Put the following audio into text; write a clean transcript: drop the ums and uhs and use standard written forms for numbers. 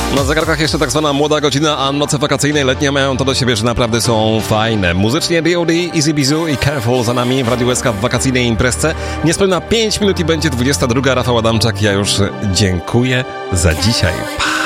Na zegarkach jeszcze tak zwana młoda godzina, a noce wakacyjne letnie mają to do siebie, że naprawdę są fajne. Muzycznie D.O.D., Easy Bizu i Careful za nami w Radiu SK w wakacyjnej imprezce. Niespełna 5 minut i będzie 22. Rafał Adamczak, ja już dziękuję za dzisiaj. Pa!